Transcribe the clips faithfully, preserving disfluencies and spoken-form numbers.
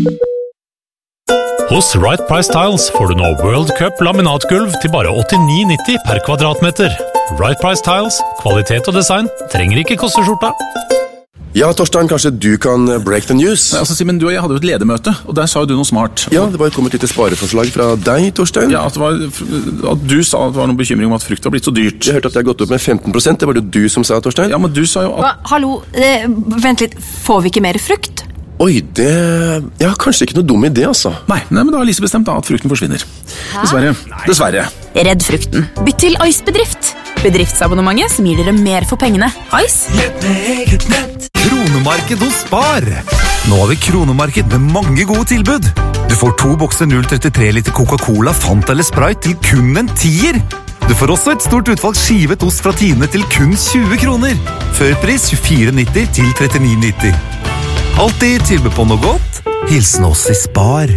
Hos Right Price Tiles får du nå World Cup laminatgulv til bare åttini nitti per kvadratmeter. Right Price Tiles, kvalitet og design, trenger ikke koste skjorta. Ja, Torstein, kanskje du kan break the news? Nei, altså, Simen, du og jeg hadde jo et ledermøte, og der sa jo du noe smart. Ja, det var jo kommet litt spareforslag fra deg, Torstein. Ja, at, det var, at du sa at det var noen bekymring om at frukt var blitt så dyrt. Jeg hørte at det har gått opp med femten prosent, det var det du som sa, Torstein. Ja, men du sa jo at... Hva? Hallo, eh, vent litt, får vi ikke mer frukt? Oi, det... Ja, kanskje ikke noe dum idé, altså. Nei, nei men da har Lise bestemt da at frukten forsvinner. Hæ? Dessverre. Nei. Dessverre. Redd frukten. Bytt til Ice Bedrift. Bedriftsabonnementet som gir dere mer for pengene. Ice. Nett med eget nett. Kronemarked hos Spar. Nå har vi kronemarked med mange gode tilbud. Du får to bokser null komma trettitre liter Coca-Cola, Fanta eller Sprite til kun en tier. Du får også et stort utvalg skivet ost fra Tine til kun tjue kroner. Førpris tjuefire nitti til trettini nitti. Alltid tilbud på noe godt. Hilsen oss i Spar.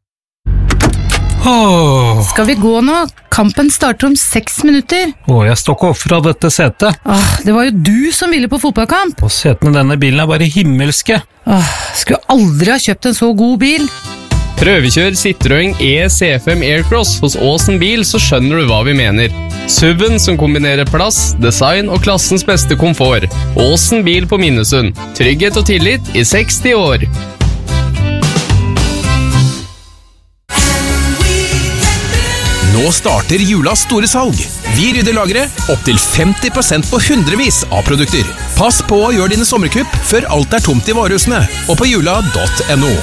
Åh. Skal vi gå nå? Kampen starter om seks minutter. Åh, jeg står ikke opp fra dette setet. Åh, det var jo du som ville på fotballkamp. Og setene i denne bilen er bare himmelske. Åh, skulle aldri ha kjøpt en så god bil. Prøvekjør Citroën E C fem Aircross hos Åsen Bil, så skjønner du hva vi mener. S U V-en som kombinerer plass, design og klassens beste komfort. Åsen Bil på Minnesund. Trygghet og tillit i seksti år. Nå starter julas store salg. Vi rydder lageret opp til femti prosent på hundrevis av produkter. Pass på å gjøre dine sommerkupp før alt er tomt i varehusene og på jula punktum no.